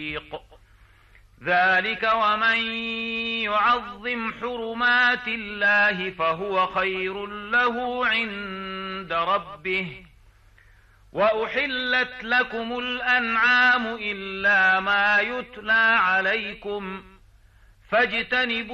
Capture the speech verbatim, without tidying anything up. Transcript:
ذلك ومن يعظم حرمات الله فهو خير له عند ربه. وأحلت لكم الأنعام إلا ما يتلى عليكم فاجتنبوا